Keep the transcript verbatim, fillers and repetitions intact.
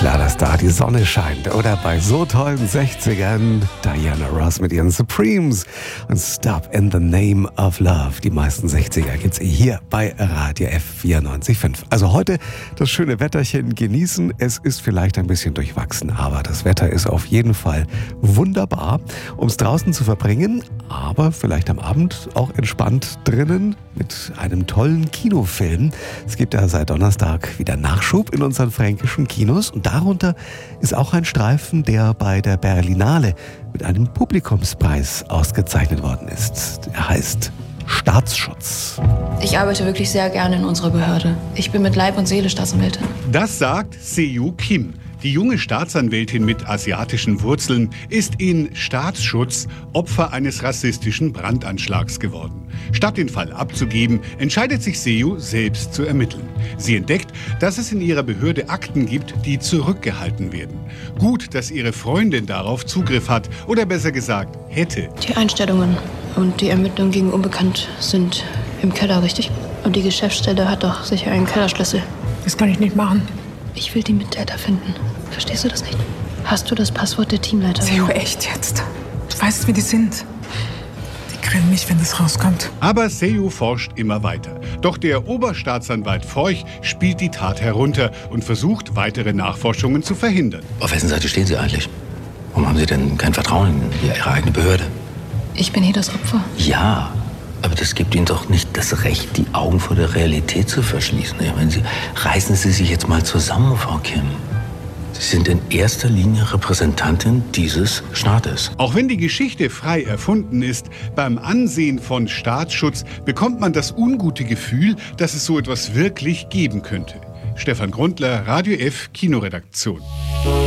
klar, dass da die Sonne scheint. Oder bei so tollen sechzigern Diana Ross mit ihren Supremes und Stop in the Name of Love. Die meisten sechziger gibt's hier bei Radio F vierundneunzig Komma fünf. Also heute das schöne Wetterchen genießen. Es ist vielleicht ein bisschen durchwachsen, aber das Wetter ist auf jeden Fall wunderbar, um es draußen zu verbringen. Aber vielleicht am Abend auch entspannt drinnen mit einem tollen Kinofilm. Es gibt ja seit Donnerstag wieder Nachschub in unseren fränkischen Kinos. Und darunter ist auch ein Streifen, der bei der Berlinale mit einem Publikumspreis ausgezeichnet worden ist. Er heißt Staatsschutz. Ich arbeite wirklich sehr gerne in unserer Behörde. Ich bin mit Leib und Seele Staatsanwältin. Das sagt Seo Kim. Die junge Staatsanwältin mit asiatischen Wurzeln ist in Staatsschutz Opfer eines rassistischen Brandanschlags geworden. Statt den Fall abzugeben, entscheidet sich Seo, selbst zu ermitteln. Sie entdeckt, dass es in ihrer Behörde Akten gibt, die zurückgehalten werden. Gut, dass ihre Freundin darauf Zugriff hat, oder besser gesagt, hätte. Die Einstellungen und die Ermittlungen gegen Unbekannt sind im Keller, richtig? Und die Geschäftsstelle hat doch sicher einen Kellerschlüssel. Das kann ich nicht machen. Ich will die Mittäter finden. Verstehst du das nicht? Hast du das Passwort der Teamleiterin? Seo, echt jetzt? Du weißt, wie die sind. Die grillen mich, wenn das rauskommt. Aber Seo forscht immer weiter. Doch der Oberstaatsanwalt Forch spielt die Tat herunter und versucht, weitere Nachforschungen zu verhindern. Auf wessen Seite stehen Sie eigentlich? Warum haben Sie denn kein Vertrauen in Ihre eigene Behörde? Ich bin hier das Opfer. Ja, aber das gibt Ihnen doch nicht das Recht, die Augen vor der Realität zu verschließen. Ich meine, Sie, reißen Sie sich jetzt mal zusammen, Frau Kim. Sie sind in erster Linie Repräsentantin dieses Staates. Auch wenn die Geschichte frei erfunden ist, beim Ansehen von Staatsschutz bekommt man das ungute Gefühl, dass es so etwas wirklich geben könnte. Stefan Grundler, Radio F Kinoredaktion.